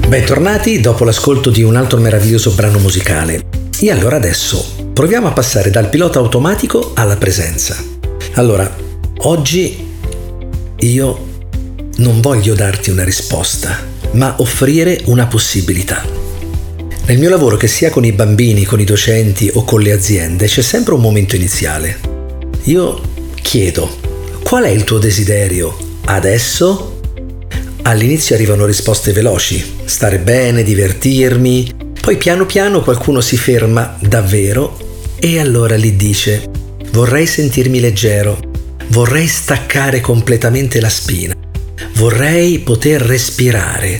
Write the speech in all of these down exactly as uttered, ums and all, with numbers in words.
Bentornati dopo l'ascolto di un altro meraviglioso brano musicale. E allora adesso proviamo a passare dal pilota automatico alla presenza. Allora, oggi io non voglio darti una risposta, ma offrire una possibilità. Nel mio lavoro, che sia con i bambini, con i docenti o con le aziende, c'è sempre un momento iniziale. Io chiedo: qual è il tuo desiderio adesso? All'inizio arrivano risposte veloci: stare bene, divertirmi. Poi piano piano qualcuno si ferma davvero e allora lì dice: vorrei sentirmi leggero, vorrei staccare completamente la spina, vorrei poter respirare.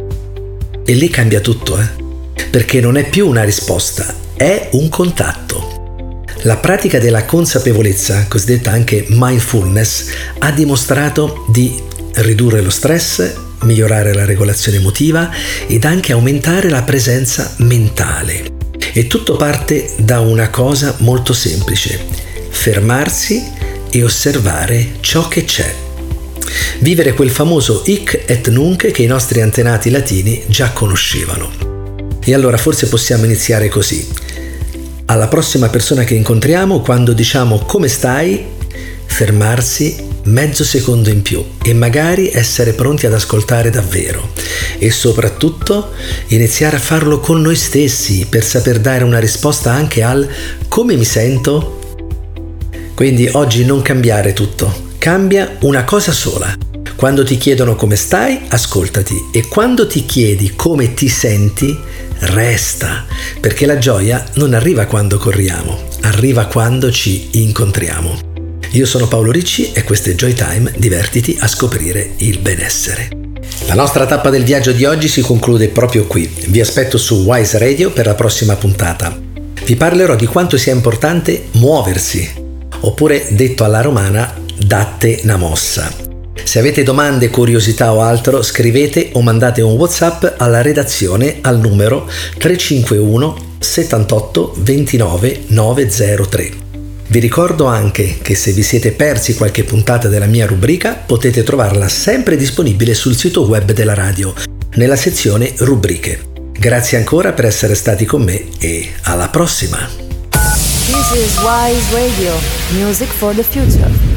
E lì cambia tutto, eh? Perché non è più una risposta, è un contatto. La pratica della consapevolezza, cosiddetta anche mindfulness, ha dimostrato di ridurre lo stress, migliorare la regolazione emotiva ed anche aumentare la presenza mentale. E tutto parte da una cosa molto semplice: fermarsi e osservare ciò che c'è. Vivere quel famoso hic et nunc che i nostri antenati latini già conoscevano. E allora forse possiamo iniziare così. Alla prossima persona che incontriamo, quando diciamo come stai, fermarsi mezzo secondo in più e magari essere pronti ad ascoltare davvero, e soprattutto iniziare a farlo con noi stessi per saper dare una risposta anche al come mi sento. Quindi oggi non cambiare tutto, cambia una cosa sola. Quando ti chiedono come stai, ascoltati, e quando ti chiedi come ti senti, resta, perché la gioia non arriva quando corriamo, arriva quando ci incontriamo. Io sono Paolo Ricci e questo è Joy Time, divertiti a scoprire il benessere. La nostra tappa del viaggio di oggi si conclude proprio qui. Vi aspetto su Wise Radio per la prossima puntata. Vi parlerò di quanto sia importante muoversi, oppure detto alla romana, datte una mossa. Se avete domande, curiosità o altro, scrivete o mandate un WhatsApp alla redazione al numero tre cinque uno settantotto ventinove novecentotre. Vi ricordo anche che se vi siete persi qualche puntata della mia rubrica, potete trovarla sempre disponibile sul sito web della radio, nella sezione rubriche. Grazie ancora per essere stati con me e alla prossima! This is Wise Radio, music for the future.